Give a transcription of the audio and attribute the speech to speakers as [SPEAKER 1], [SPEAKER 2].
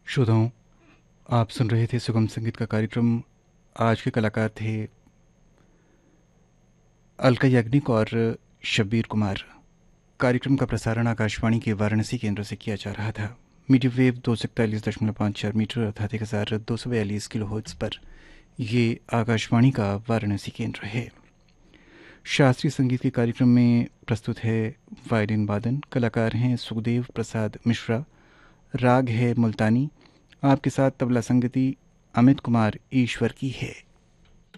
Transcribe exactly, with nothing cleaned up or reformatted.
[SPEAKER 1] श्रोताओं, आप सुन रहे थे सुगम संगीत का कार्यक्रम। आज के कलाकार थे अलका याग्निक और शब्बीर कुमार। कार्यक्रम का प्रसारण आकाशवाणी के वाराणसी केंद्र से किया जा रहा था। मीडियम वेव दो सौ इकतालीस दशमलव पाँच चार मीटर अर्थात एक हज़ार दो सौ बयालीस किलो हर्ट्ज़ पर ये आकाशवाणी का वाराणसी केंद्र है। शास्त्रीय संगीत के कार्यक्रम में प्रस्तुत है वायलिन वादन। कलाकार हैं सुखदेव प्रसाद मिश्रा। राग है मुल्तानी। आपके साथ तबला संगति अमित कुमार ईश्वर की है।